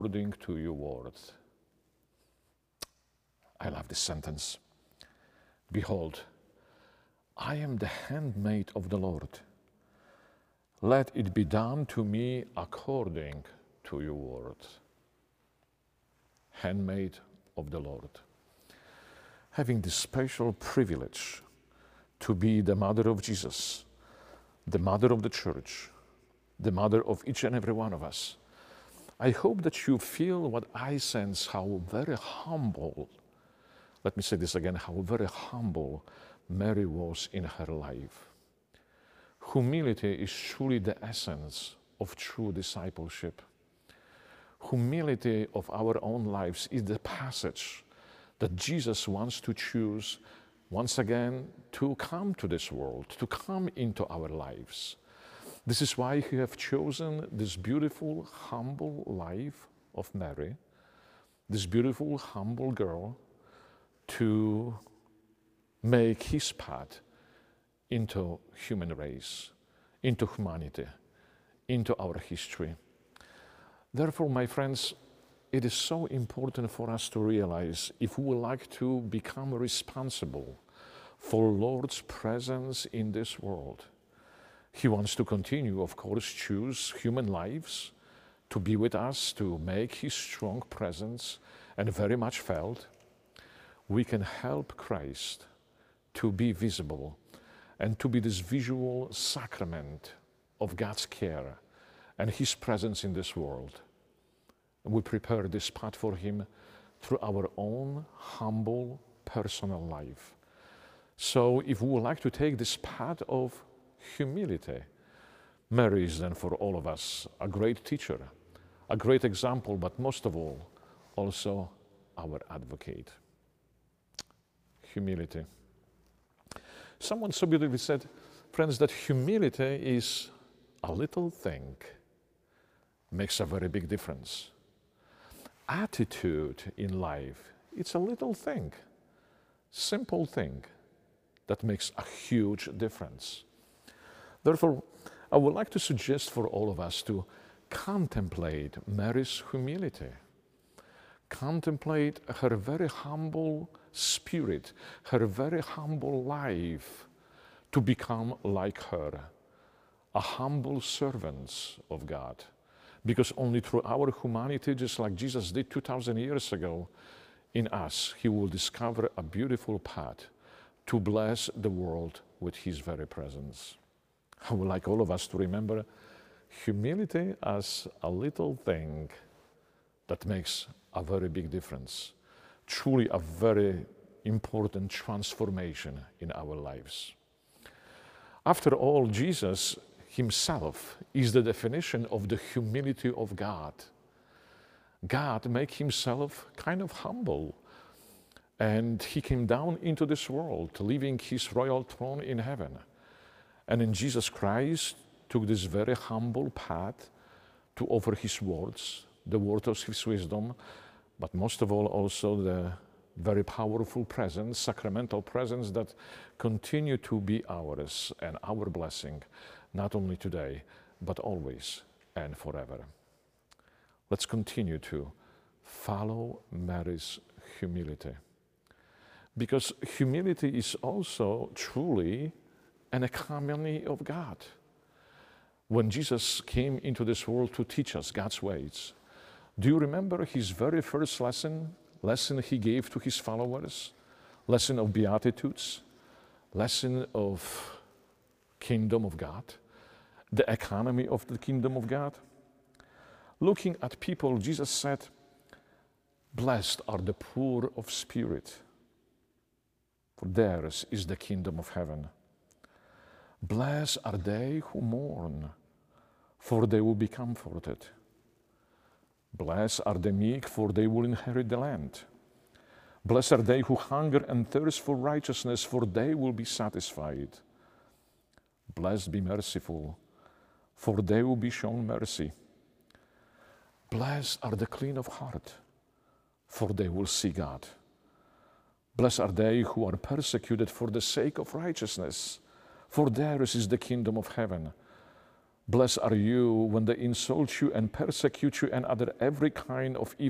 according to your word. I love this sentence. Behold, I am the handmaid of the Lord. Let it be done to me according to your word. Handmaid of the Lord. Having the special privilege to be the mother of Jesus, the mother of the church, the mother of each and every one of us, I hope that you feel what I sense, how very humble, let me say this again, how very humble Mary was in her life. Humility is truly the essence of true discipleship. Humility of our own lives is the passage that Jesus wants to choose once again to come to this world, to come into our lives. This is why he has chosen this beautiful, humble life of Mary, this beautiful, humble girl, to make his path into human race, into humanity, into our history. Therefore, my friends, it is so important for us to realize if we would like to become responsible for Lord's presence in this world. He wants to continue, of course, choose human lives to be with us, to make his strong presence and very much felt. We can help Christ to be visible and to be this visual sacrament of God's care and his presence in this world. And we prepare this path for him through our own humble personal life. So if we would like to take this path of humility, Mary is then for all of us a great teacher, a great example, but most of all, also our advocate. Humility. Someone so beautifully said, friends, that humility is a little thing, makes a very big difference. Attitude in life, it's a little thing, simple thing that makes a huge difference. Therefore, I would like to suggest for all of us to contemplate Mary's humility, contemplate her very humble spirit, her very humble life, to become like her, a humble servant of God. Because only through our humanity, just like Jesus did 2,000 years ago, in us, he will discover a beautiful path to bless the world with his very presence. I would like all of us to remember humility as a little thing that makes a very big difference, truly a very important transformation in our lives. After all, Jesus himself is the definition of the humility of God. God made himself kind of humble, and he came down into this world, leaving his royal throne in heaven. And in Jesus Christ took this very humble path to offer his words, the word of his wisdom, but most of all also the very powerful presence, sacramental presence that continue to be ours and our blessing, not only today, but always and forever. Let's continue to follow Mary's humility. Because humility is also truly an economy of God. When Jesus came into this world to teach us God's ways, do you remember his very first lesson he gave to his followers? Lesson of Beatitudes, lesson of Kingdom of God, the economy of the Kingdom of God. Looking at people, Jesus said, "Blessed are the poor of spirit, for theirs is the kingdom of heaven. Blessed are they who mourn, for they will be comforted. Blessed are the meek, for they will inherit the land. Blessed are they who hunger and thirst for righteousness, for they will be satisfied. Blessed be merciful, for they will be shown mercy. Blessed are the clean of heart, for they will see God. Blessed are they who are persecuted for the sake of righteousness, for theirs is the kingdom of heaven. Blessed are you when they insult you and persecute you and utter every kind of evil